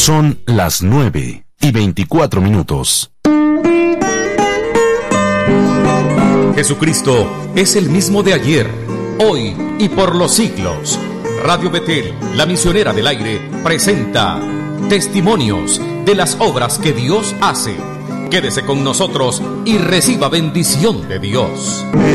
Son las 9:24. Jesucristo es el mismo de ayer, hoy y por los siglos. Radio Betel, la misionera del aire, presenta testimonios de las obras que Dios hace. Quédese con nosotros y reciba bendición de Dios.